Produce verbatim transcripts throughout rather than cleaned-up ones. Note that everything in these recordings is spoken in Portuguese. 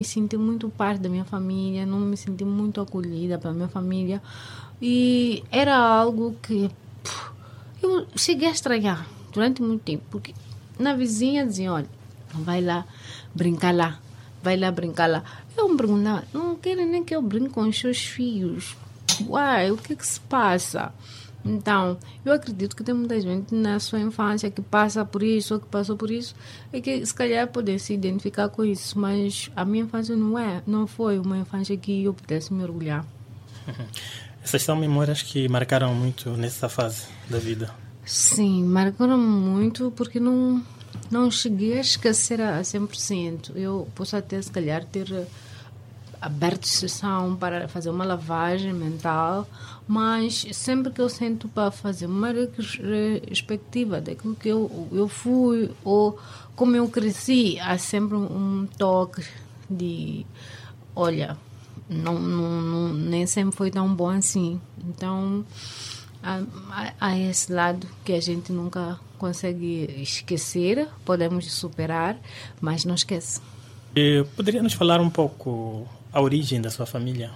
me senti muito parte da minha família, não me senti muito acolhida pela minha família. E era algo que puf, eu cheguei a estranhar durante muito tempo, porque na vizinha diziam, olha, vai lá brincar lá, vai lá brincar lá. Eu me perguntava, não querem nem que eu brinque com os seus filhos. Uai, o que que se passa? Então, eu acredito que tem muita gente na sua infância que passa por isso ou que passou por isso e que se calhar podem se identificar com isso, mas a minha infância não é, não foi uma infância que eu pudesse me orgulhar. Essas são memórias que marcaram muito nessa fase da vida? Sim, marcaram muito porque não, não cheguei a esquecer a cem por cento. Eu posso até, se calhar, ter aberto sessão para fazer uma lavagem mental, mas sempre que eu sento para fazer uma retrospectiva daquilo que eu, eu fui ou como eu cresci, há sempre um toque de, olha, não, não, não, nem sempre foi tão bom assim. Então, há, há esse lado que a gente nunca consegue esquecer, podemos superar, mas não esquece. E poderia nos falar um pouco a origem da sua família?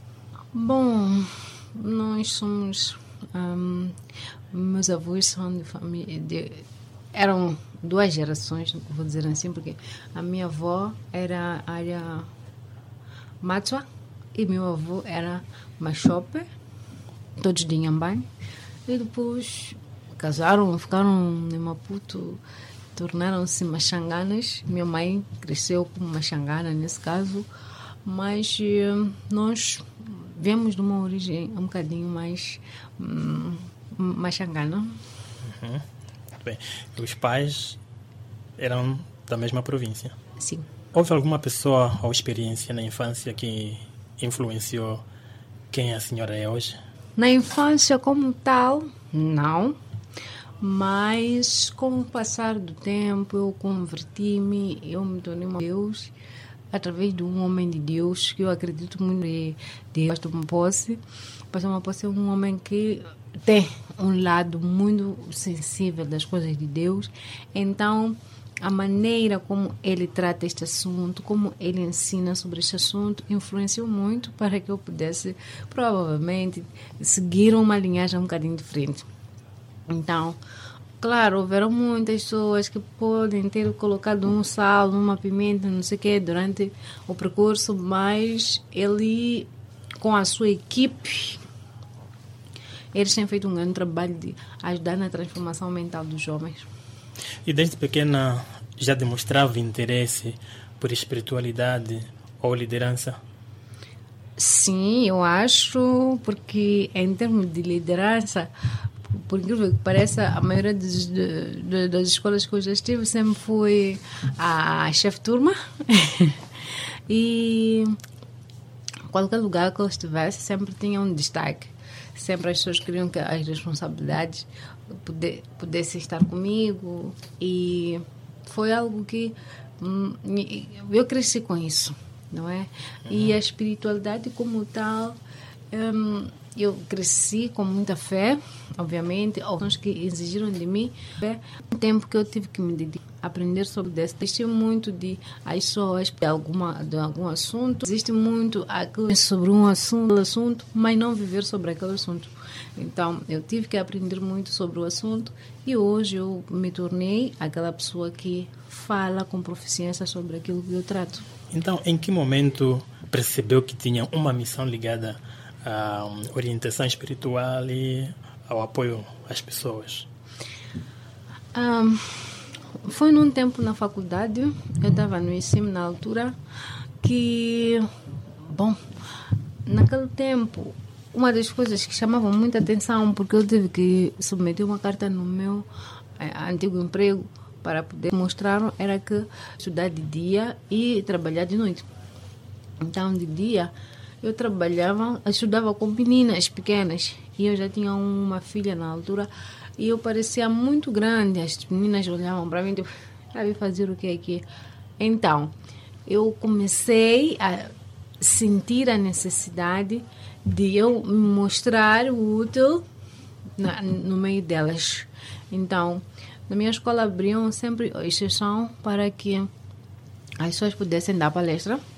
Bom, nós somos... Um, meus avós são de família... De, eram duas gerações, vou dizer assim, porque a minha avó era área Matsua e meu avô era Machope, todos de Inhambane. E depois casaram, ficaram em Maputo, tornaram-se machanganas. Minha mãe cresceu como machangana, nesse caso. Mas uh, nós viemos de uma origem um bocadinho mais um, machangana. Uhum. Muito bem. Os pais eram da mesma província? Sim. Houve alguma pessoa ou experiência na infância que influenciou quem a senhora é hoje? Na infância como tal, não. Mas com o passar do tempo eu converti-me, eu me tornei uma Deus através de um homem de Deus, que eu acredito muito de Deus, Pastor Maposse. Pastor Maposse é um homem que tem um lado muito sensível das coisas de Deus. Então, a maneira como ele trata este assunto, como ele ensina sobre este assunto, influenciou muito para que eu pudesse, provavelmente, seguir uma linhagem um bocadinho diferente. Então, claro, houveram muitas pessoas que podem ter colocado um sal, uma pimenta, não sei o quê, durante o percurso, mas ele, com a sua equipe, eles têm feito um grande trabalho de ajudar na transformação mental dos jovens. E desde pequena já demonstrava interesse por espiritualidade ou liderança? Sim, eu acho, porque em termos de liderança, por incrível que pareça, a maioria das, de, das escolas que eu já estive sempre foi a chefe de turma. E qualquer lugar que eu estivesse sempre tinha um destaque. Sempre as pessoas queriam que as responsabilidades pude, pudessem estar comigo. E foi algo que hum, eu cresci com isso, não é? Uhum. E a espiritualidade como tal... Hum, eu cresci com muita fé, obviamente, alguns que exigiram de mim fé. O tempo que eu tive que me dedicar a aprender sobre isso. Existe muito de as pessoas de, alguma, de algum assunto, existe muito aquilo sobre um assunto, assunto, mas não viver sobre aquele assunto. Então, eu tive que aprender muito sobre o assunto e hoje eu me tornei aquela pessoa que fala com proficiência sobre aquilo que eu trato. Então, em que momento percebeu que tinha uma missão ligada à orientação espiritual e ao apoio às pessoas? Um, foi num tempo na faculdade, eu estava no ensino na altura, que, bom, naquele tempo, uma das coisas que chamava muita atenção, porque eu tive que submeter uma carta no meu é, antigo emprego para poder mostrar, era que estudar de dia e trabalhar de noite. Então, de dia, eu trabalhava, estudava com meninas pequenas e eu já tinha uma filha na altura e eu parecia muito grande. As meninas olhavam para mim e tipo, sabe fazer o que aqui? Então, eu comecei a sentir a necessidade de eu me mostrar útil na, no meio delas. Então, na minha escola abriam sempre exceção para que as pessoas pudessem dar palestra.